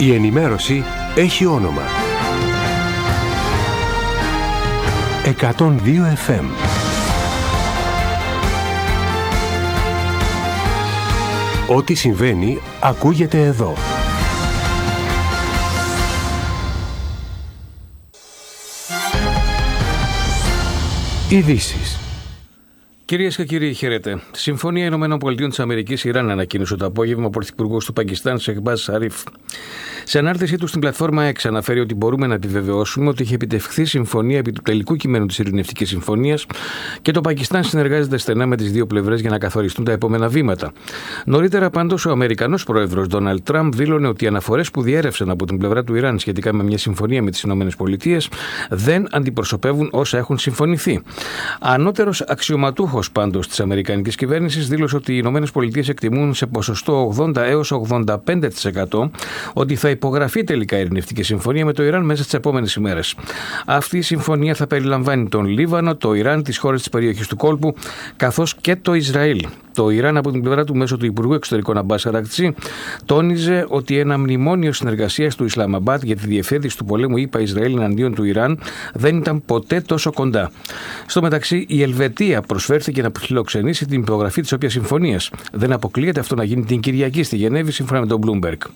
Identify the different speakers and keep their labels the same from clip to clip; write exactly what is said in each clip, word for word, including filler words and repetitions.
Speaker 1: Η ενημέρωση έχει όνομα. εκατόν δύο εφ εμ. Ό,τι συμβαίνει ακούγεται εδώ. Ειδήσεις.
Speaker 2: Κυρίες και κύριοι, χαίρετε. Συμφωνία Ηνωμένων Πολιτειών της Αμερικής Ιράν ανακοίνωσε το απόγευμα ο Πρωθυπουργός του Πακιστάν, Σεχμπάζ Σαρίφ. Σε ανάρτησή του στην πλατφόρμα X αναφέρει ότι μπορούμε να επιβεβαιώσουμε ότι έχει επιτευχθεί συμφωνία επί του τελικού κειμένου της Ειρηνευτικής Συμφωνίας και το Πακιστάν συνεργάζεται στενά με τις δύο πλευρές για να καθοριστούν τα επόμενα βήματα. Νωρίτερα, πάντως, ο Αμερικανός πρόεδρος Ντόναλντ Τραμπ δήλωνε ότι οι αναφορές που διέρευσαν από την πλευρά του Ιράν σχετικά με μια συμφωνία με τις ΗΠΑ δεν αντιπροσωπεύουν όσα έχουν συμφωνηθεί. Ανώτερος αξιωματούχος πάντως της αμερικανικής κυβέρνησης δήλωσε ότι οι ΗΠΑ εκτιμούν σε ποσοστό ογδόντα έως ογδόντα πέντε τοις εκατό ότι θα υπογραφεί τελικά η ειρηνευτική συμφωνία με το Ιράν μέσα στις επόμενες ημέρες. Αυτή η συμφωνία θα περιλαμβάνει τον Λίβανο, το Ιράν, τις χώρες της περιοχής του κόλπου, καθώς και το Ισραήλ. Το Ιράν, από την πλευρά του, μέσω του Υπουργού Εξωτερικών Αμπάς Αρακτσί, τόνιζε ότι ένα μνημόνιο συνεργασίας του Ισλαμαμπάτ για τη διευθέτηση του πολέμου ΗΠΑ Ισραήλ εναντίον του Ιράν δεν ήταν ποτέ τόσο κοντά. Στο μεταξύ, η Ελβετία προσφέρθηκε να φιλοξενήσει την υπογραφή της όποιας συμφωνίας. Δεν αποκλείεται αυτό να γίνει την Κυριακή στη Γενέβη, σύμφωνα με τον Bloomberg.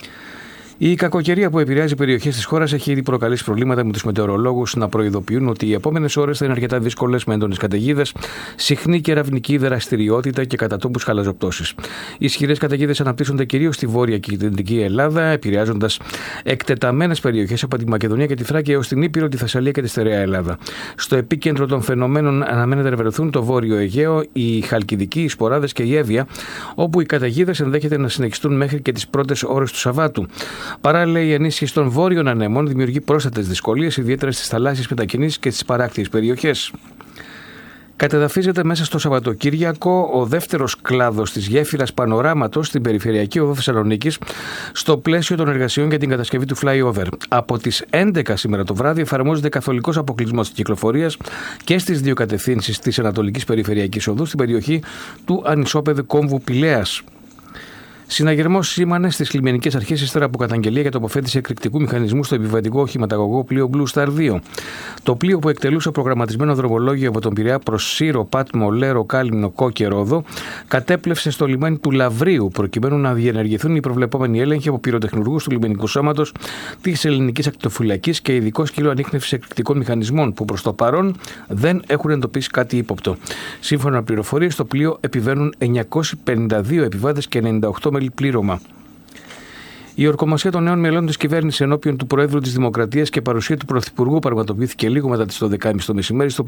Speaker 2: Η κακοκαιρία που επηρεάζει περιοχές της χώρας έχει ήδη προκαλέσει προβλήματα με τους μετεωρολόγους να προειδοποιούν ότι οι επόμενες ώρες θα είναι αρκετά δύσκολες με έντονες καταιγίδες, συχνή κεραυνική δραστηριότητα και κατά τόπους χαλαζοπτώσεις. Οι ισχυρές καταιγίδες αναπτύσσονται κυρίως στη βόρεια και κεντρική Ελλάδα, επηρεάζοντας εκτεταμένες περιοχές από τη Μακεδονία και τη Θράκη έως την Ήπειρο, τη Θεσσαλία και τη στερεά Ελλάδα. Στο επίκεντρο των φαινομένων αναμένεται να βρεθούν το Βόρειο Αιγαίο, η Χαλκιδική, οι Σποράδες και η Εύβοια, όπου οι καταιγίδες ενδέχεται να συνεχιστούν μέχρι και τις πρώτες ώρες του Σαββάτου. Παράλληλα, η ενίσχυση των βόρειων ανεμών δημιουργεί πρόσθετες δυσκολίες, ιδιαίτερα στις θαλάσσιες μετακινήσεις και στις παράκτιες περιοχές. Κατεδαφίζεται μέσα στο Σαββατοκύριακο ο δεύτερος κλάδος της γέφυρας Πανοράματος στην περιφερειακή οδό Θεσσαλονίκης, στο πλαίσιο των εργασιών για την κατασκευή του flyover. Από τις έντεκα σήμερα το βράδυ εφαρμόζεται καθολικός αποκλεισμός της κυκλοφορίας και στις δύο κατευθύνσεις της Ανατολικής Περιφερειακής Οδού στην περιοχή του ανισόπεδου κόμβου Πηλέας. Συναγερμός σήμανε στις λιμενικές αρχές ύστερα από καταγγελία για τοποθέτηση εκρηκτικού μηχανισμού στο επιβατικό οχηματαγωγό πλοίο Blue Star δύο. Το πλοίο, που εκτελούσε προγραμματισμένο δρομολόγιο από τον Πειραιά προς Σύρο, Πάτμο, Λέρο, Κάλυμνο, Κό και Ρόδο, κατέπλευσε στο λιμάνι του Λαβρίου προκειμένου να διενεργηθούν οι προβλεπόμενοι έλεγχοι από πυροτεχνουργούς του λιμενικού σώματος της Ελληνικής Ακτοφυλακής και ειδικό σκύλο ανίχνευσης εκρηκτικών μηχανισμών, που προς το παρόν δεν έχουν εντοπίσει κάτι ύποπτο. Σύμφωνα με πληροφορίες, στο πλοίο επιβαίνουν εννιακόσιοι πενήντα δύο επιβάτες και ενενήντα οκτώ πλήρωμα. Η ορκομοσία των νέων μελών της κυβέρνησης ενώπιον του Προέδρου της Δημοκρατίας και παρουσία του Πρωθυπουργού πραγματοποιήθηκε λίγο μετά τις δώδεκα και τριάντα το μεσημέρι στο